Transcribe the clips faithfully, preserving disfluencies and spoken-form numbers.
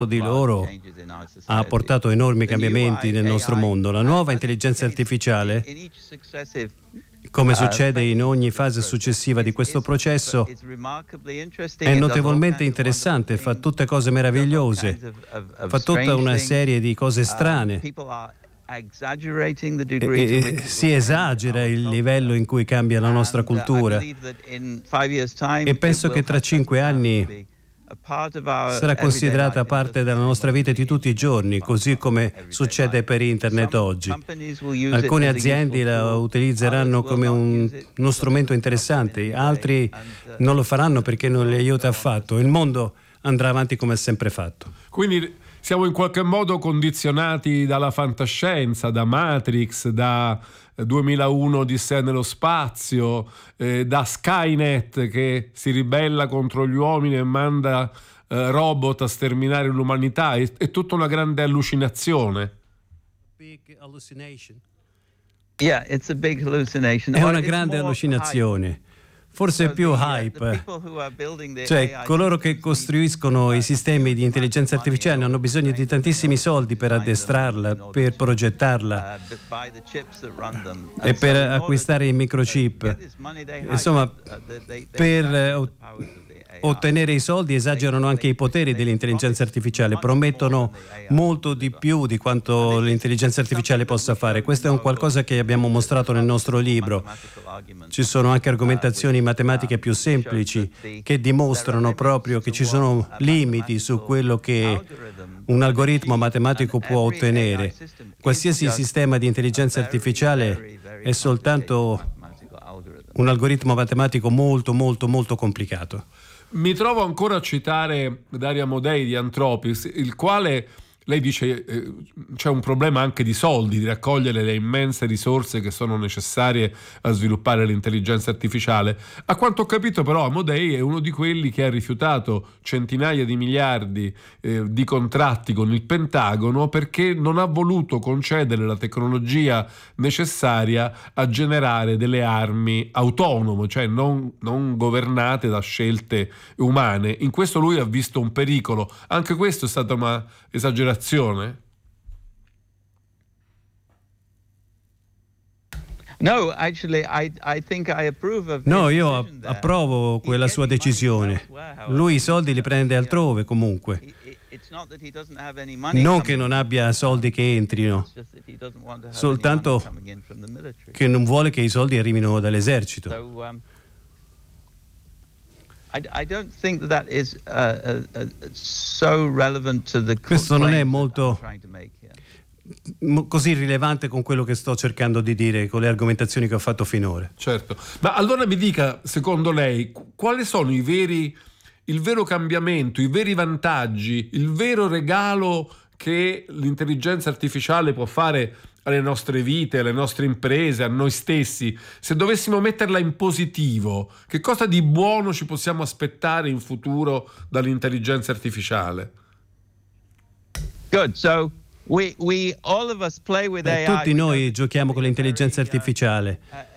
di loro ha portato enormi cambiamenti nel nostro mondo. La nuova intelligenza artificiale, come succede in ogni fase successiva di questo processo, è notevolmente interessante, fa tutte cose meravigliose, fa tutta una serie di cose strane. E, e, si esagera il livello in cui cambia la nostra cultura e penso che tra cinque anni sarà considerata parte della nostra vita di tutti i giorni, così come succede per Internet oggi. Alcune aziende la utilizzeranno come un, uno strumento interessante, altri non lo faranno perché non li aiuta affatto. Il mondo andrà avanti come ha sempre fatto. Quindi siamo in qualche modo condizionati dalla fantascienza, da Matrix, da duemilauno Odissea nello spazio, eh, da Skynet che si ribella contro gli uomini e manda eh, robot a sterminare l'umanità. È, è tutta una grande allucinazione. Yeah, it's a big hallucination. È una grande allucinazione. Forse più hype, cioè coloro che costruiscono i sistemi di intelligenza artificiale hanno bisogno di tantissimi soldi per addestrarla, per progettarla e per acquistare i microchip. Insomma, per ottenere i soldi esagerano anche i poteri dell'intelligenza artificiale, promettono molto di più di quanto l'intelligenza artificiale possa fare. Questo è un qualcosa che abbiamo mostrato nel nostro libro. Ci sono anche argomentazioni matematiche più semplici che dimostrano proprio che ci sono limiti su quello che un algoritmo matematico può ottenere. Qualsiasi sistema di intelligenza artificiale è soltanto un algoritmo matematico molto molto molto complicato. Mi trovo ancora a citare Dario Amodei di Anthropic, il quale, lei dice, eh, c'è un problema anche di soldi, di raccogliere le immense risorse che sono necessarie a sviluppare l'intelligenza artificiale. A quanto ho capito però Amodei è uno di quelli che ha rifiutato centinaia di miliardi eh, di contratti con il Pentagono perché non ha voluto concedere la tecnologia necessaria a generare delle armi autonome, cioè non, non governate da scelte umane. In questo lui ha visto un pericolo. Anche questo è stata una esagerazione? No, actually, I, I think I approve of no, io approvo quella sua decisione. Lui i soldi li prende altrove comunque. Non che non abbia soldi che entrino, soltanto che non vuole che i soldi arrivino dall'esercito. Questo non è molto così rilevante con quello che sto cercando di dire, con le argomentazioni che ho fatto finora. Certo, ma allora mi dica, secondo lei, quali sono i veri, il vero cambiamento, i veri vantaggi, il vero regalo che l'intelligenza artificiale può fare alle nostre vite, alle nostre imprese, a noi stessi? Se dovessimo metterla in positivo, che cosa di buono ci possiamo aspettare in futuro dall'intelligenza artificiale? Good, so We, we, all of us play with Beh, tutti noi giochiamo con l'intelligenza artificiale.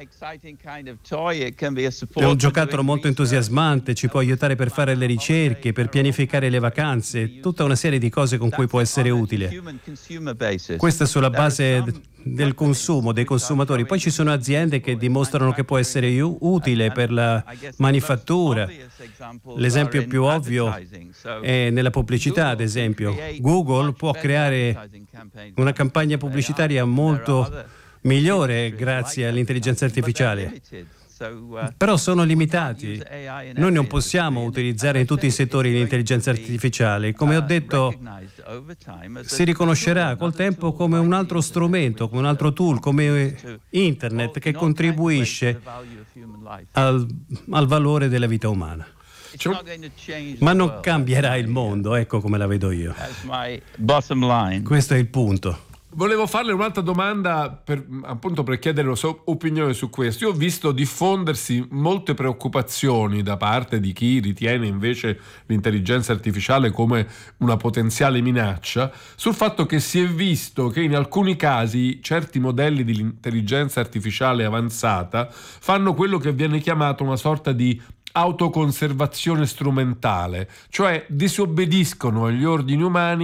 È un giocattolo molto entusiasmante, ci può aiutare per fare le ricerche, per pianificare le vacanze, tutta una serie di cose con cui può essere utile. Questa è sulla base del consumo, dei consumatori. Poi ci sono aziende che dimostrano che può essere utile per la manifattura. L'esempio più ovvio è nella pubblicità, ad esempio. Google può creare una campagna pubblicitaria molto migliore grazie all'intelligenza artificiale. Però sono limitati. Noi non possiamo utilizzare in tutti i settori l'intelligenza artificiale. Come ho detto, si riconoscerà col tempo come un altro strumento, come un altro tool, come Internet che contribuisce al, al valore della vita umana. Ma non cambierà il mondo, ecco come la vedo io. Questo è il punto. Volevo farle un'altra domanda per, appunto per chiedere la sua opinione su questo. Io ho visto diffondersi molte preoccupazioni da parte di chi ritiene invece l'intelligenza artificiale come una potenziale minaccia, sul fatto che si è visto che in alcuni casi certi modelli di intelligenza artificiale avanzata fanno quello che viene chiamato una sorta di autoconservazione strumentale, cioè disobbediscono agli ordini umani